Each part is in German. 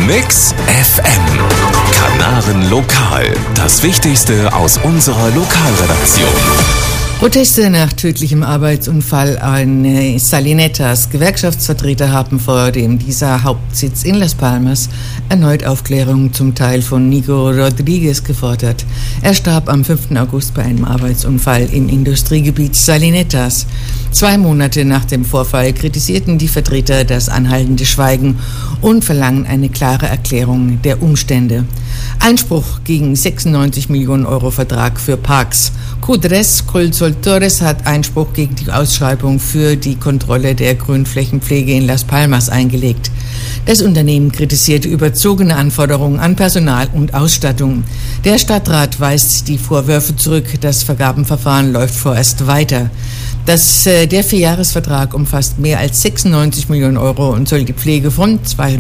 Mix FM. Kanaren Lokal. Das Wichtigste aus unserer Lokalredaktion. Proteste nach tödlichem Arbeitsunfall an Salinetas. Gewerkschaftsvertreter haben vor dem dieser Hauptsitz in Las Palmas erneut Aufklärung zum Teil von Nico Rodriguez gefordert. Er starb am 5. August bei einem Arbeitsunfall im Industriegebiet Salinetas. 2 Monate nach dem Vorfall kritisierten die Vertreter das anhaltende Schweigen und verlangen eine klare Erklärung der Umstände. Einspruch gegen 96 Millionen Euro Vertrag für Parks. Cudres Consultores hat Einspruch gegen die Ausschreibung für die Kontrolle der Grünflächenpflege in Las Palmas eingelegt. Das Unternehmen kritisierte überzogene Anforderungen an Personal und Ausstattung. Der Stadtrat weist die Vorwürfe zurück. Das Vergabenverfahren läuft vorerst weiter. Der 4-Jahres-Vertrag umfasst mehr als 96 Millionen Euro und soll die Pflege von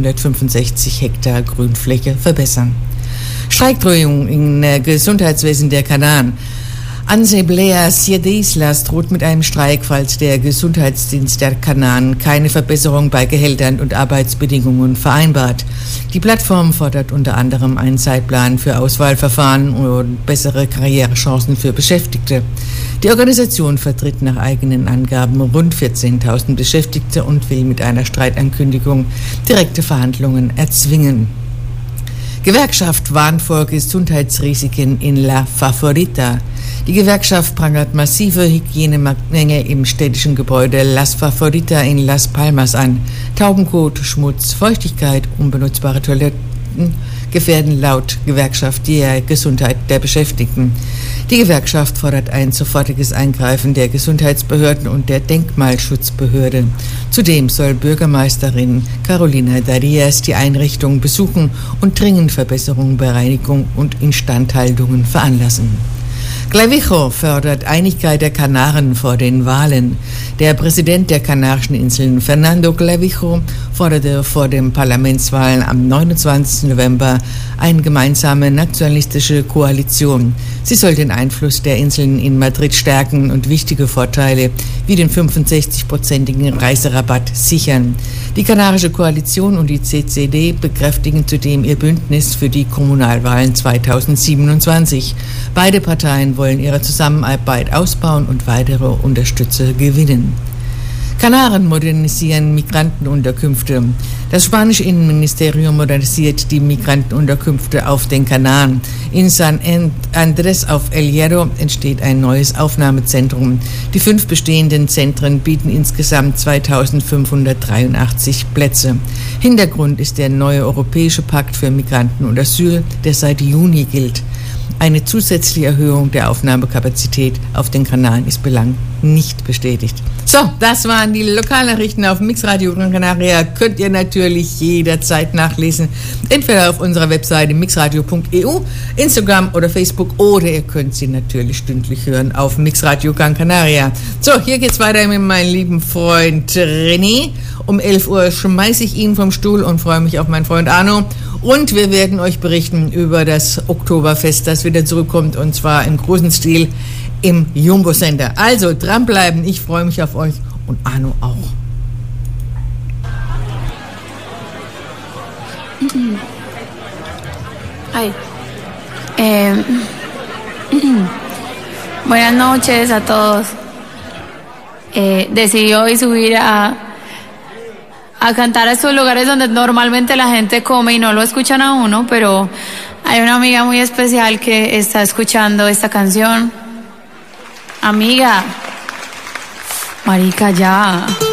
265 Hektar Grünfläche verbessern. Streikdrohung im Gesundheitswesen der Kanaren. Asamblea Siete Islas droht mit einem Streik, falls der Gesundheitsdienst der Kanaren keine Verbesserung bei Gehältern und Arbeitsbedingungen vereinbart. Die Plattform fordert unter anderem einen Zeitplan für Auswahlverfahren und bessere Karrierechancen für Beschäftigte. Die Organisation vertritt nach eigenen Angaben rund 14.000 Beschäftigte und will mit einer Streitankündigung direkte Verhandlungen erzwingen. Gewerkschaft warnt vor Gesundheitsrisiken in La Favorita. Die Gewerkschaft prangert massive Hygienemängel im städtischen Gebäude Las Favorita in Las Palmas an. Taubenkot, Schmutz, Feuchtigkeit, unbenutzbare Toiletten gefährden laut Gewerkschaft die Gesundheit der Beschäftigten. Die Gewerkschaft fordert ein sofortiges Eingreifen der Gesundheitsbehörden und der Denkmalschutzbehörde. Zudem soll Bürgermeisterin Carolina Darias die Einrichtung besuchen und dringend Verbesserungen bei Reinigung und Instandhaltungen veranlassen. Clavijo fördert Einigkeit der Kanaren vor den Wahlen. Der Präsident der Kanarischen Inseln, Fernando Clavijo, forderte vor den Parlamentswahlen am 29. November eine gemeinsame nationalistische Koalition. Sie soll den Einfluss der Inseln in Madrid stärken und wichtige Vorteile wie den 65-prozentigen Reiserabatt sichern. Die Kanarische Koalition und die CCD bekräftigen zudem ihr Bündnis für die Kommunalwahlen 2027. Beide Parteien wollen ihre Zusammenarbeit ausbauen und weitere Unterstützer gewinnen. Kanaren modernisieren Migrantenunterkünfte. Das spanische Innenministerium modernisiert die Migrantenunterkünfte auf den Kanaren. In San Andrés auf El Hierro entsteht ein neues Aufnahmezentrum. Die 5 bestehenden Zentren bieten insgesamt 2583 Plätze. Hintergrund ist der neue Europäische Pakt für Migranten und Asyl, der seit Juni gilt. Eine zusätzliche Erhöhung der Aufnahmekapazität auf den Kanaren ist bislang nicht bestätigt. So, das waren die Lokalnachrichten auf Mixradio Gran Canaria. Könnt ihr natürlich jederzeit nachlesen. Entweder auf unserer Webseite mixradio.eu, Instagram oder Facebook, oder ihr könnt sie natürlich stündlich hören auf Mixradio Gran Canaria. So, hier geht's weiter mit meinem lieben Freund René. Um 11 Uhr schmeiße ich ihn vom Stuhl und freue mich auf meinen Freund Arno. Und wir werden euch berichten über das Oktoberfest, das wieder zurückkommt, und zwar im großen Stil im Jumbo Center. Also dranbleiben, ich freue mich auf euch und Arno auch. Ay. Buenas noches a todos. Decidí hoy subir a cantar a estos lugares donde normalmente la gente come y no lo escuchan a uno, pero hay una amiga muy especial que está escuchando esta canción. Amiga, marica, ya.